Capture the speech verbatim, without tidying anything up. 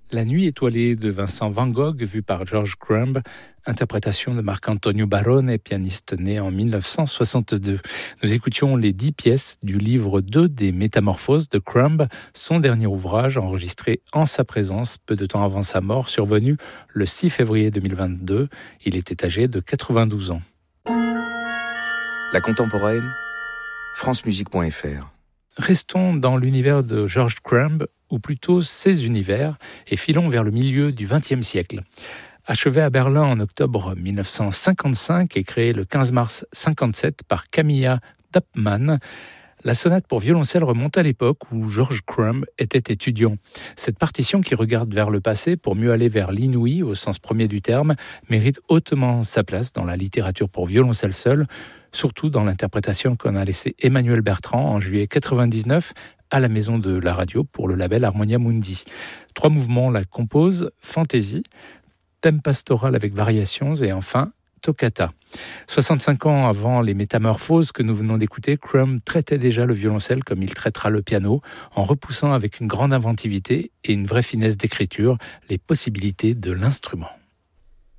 La nuit étoilée de Vincent van Gogh, vue par George Crumb, interprétation de Marc-Antonio Barone, pianiste né en mille neuf cent soixante-deux. Nous écoutions les dix pièces du livre deux des Métamorphoses de Crumb, son dernier ouvrage enregistré en sa présence peu de temps avant sa mort, survenue le six février deux mille vingt-deux. Il était âgé de quatre-vingt-douze ans. La contemporaine, francemusique point f r. Restons dans l'univers de George Crumb, ou plutôt ses univers, et filons vers le milieu du vingtième siècle. Achevé à Berlin en octobre mille neuf cent cinquante-cinq et créé le quinze mars cinquante-sept par Camilla Dapman, la sonate pour violoncelle remonte à l'époque où George Crumb était étudiant. Cette partition qui regarde vers le passé pour mieux aller vers l'inouï au sens premier du terme mérite hautement sa place dans la littérature pour violoncelle seule, surtout dans l'interprétation qu'en a laissée Emmanuel Bertrand en juillet quatre-vingt-dix-neuf à la Maison de la Radio pour le label Harmonia Mundi. Trois mouvements la composent: fantaisie, thème pastoral avec variations et enfin toccata. soixante-cinq ans avant les Métamorphoses que nous venons d'écouter, Crumb traitait déjà le violoncelle comme il traitera le piano, en repoussant avec une grande inventivité et une vraie finesse d'écriture les possibilités de l'instrument.